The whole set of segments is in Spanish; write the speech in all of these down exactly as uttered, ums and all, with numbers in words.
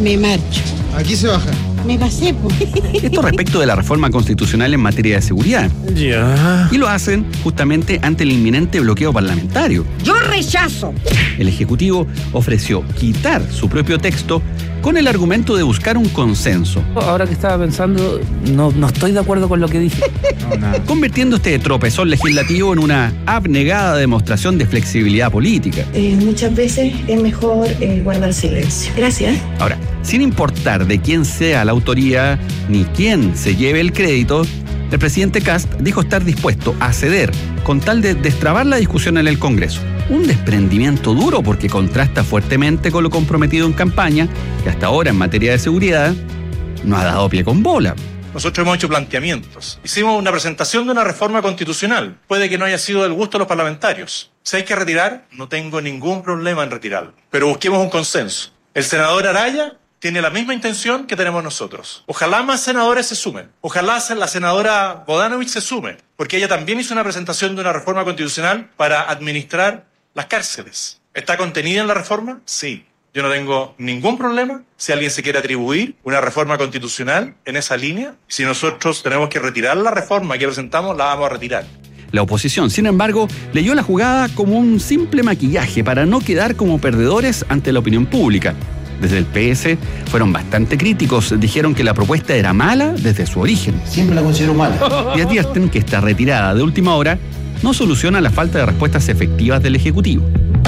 me marcho. Aquí se baja. Me pasé, pues. Esto respecto de la reforma constitucional en materia de seguridad. Ya. Y lo hacen justamente ante el inminente bloqueo parlamentario. Yo rechazo. El Ejecutivo ofreció quitar su propio texto con el argumento de buscar un consenso. Ahora que estaba pensando, no, no estoy de acuerdo con lo que dije. No, nada. Convirtiendo este tropezón legislativo en una abnegada demostración de flexibilidad política. Eh, muchas veces es mejor eh, guardar silencio. Gracias. Ahora, sin importar de quién sea la autoría ni quién se lleve el crédito, el presidente Kast dijo estar dispuesto a ceder con tal de destrabar la discusión en el Congreso. Un desprendimiento duro porque contrasta fuertemente con lo comprometido en campaña, que hasta ahora en materia de seguridad no ha dado pie con bola. Nosotros hemos hecho planteamientos. Hicimos una presentación de una reforma constitucional. Puede que no haya sido del gusto de los parlamentarios. Si hay que retirar, no tengo ningún problema en retirarlo. Pero busquemos un consenso. El senador Araya tiene la misma intención que tenemos nosotros. Ojalá más senadores se sumen. Ojalá la senadora Bodanovich se sume, porque ella también hizo una presentación de una reforma constitucional para administrar las cárceles. ¿Está contenida en la reforma? Sí. Yo no tengo ningún problema si alguien se quiere atribuir una reforma constitucional en esa línea. Si nosotros tenemos que retirar la reforma que presentamos, la vamos a retirar. La oposición, sin embargo, leyó la jugada como un simple maquillaje para no quedar como perdedores ante la opinión pública. Desde el P S fueron bastante críticos, dijeron que la propuesta era mala desde su origen. Siempre la considero mala. Y advierten que esta retirada de última hora no soluciona la falta de respuestas efectivas del Ejecutivo.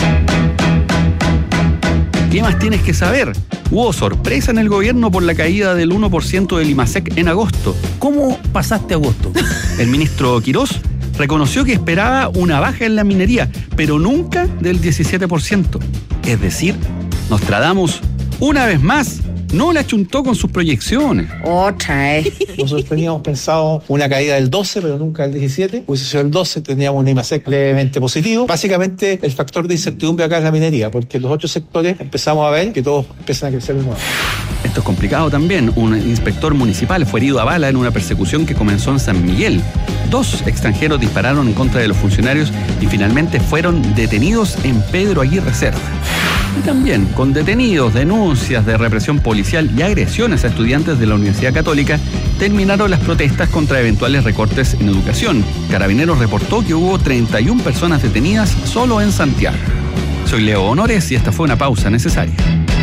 ¿Qué más tienes que saber? Hubo sorpresa en el gobierno por la caída del uno por ciento del IMASEC en agosto. ¿Cómo pasaste agosto? El ministro Quirós reconoció que esperaba una baja en la minería, pero nunca del diecisiete por ciento. Es decir, Nostradamus, una vez más, no la chuntó con sus proyecciones. Otra, ¿eh? Nosotros teníamos pensado una caída del doce, pero nunca del diecisiete. Pues si sido el doce, teníamos un IMASEC levemente positivo. Básicamente, el factor de incertidumbre acá es la minería, porque en los otros sectores empezamos a ver que todos empiezan a crecer de nuevo. Esto es complicado también. Un inspector municipal fue herido a bala en una persecución que comenzó en San Miguel. Dos extranjeros dispararon en contra de los funcionarios y finalmente fueron detenidos en Pedro Aguirre Cerda. Y también, con detenidos, denuncias de represión policial y agresiones a estudiantes de la Universidad Católica, terminaron las protestas contra eventuales recortes en educación. Carabineros reportó que hubo treinta y una personas detenidas solo en Santiago. Soy Leo Honores y esta fue una pausa necesaria.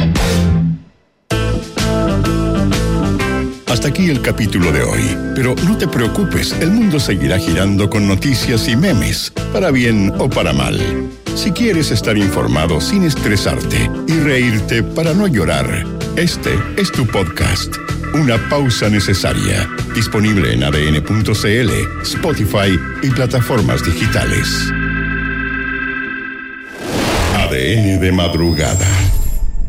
Hasta aquí el capítulo de hoy. Pero no te preocupes, el mundo seguirá girando con noticias y memes, para bien o para mal. Si quieres estar informado sin estresarte y reírte para no llorar, este es tu podcast, Una Pausa Necesaria, disponible en A D N punto C L, Spotify y plataformas digitales. A D N de madrugada.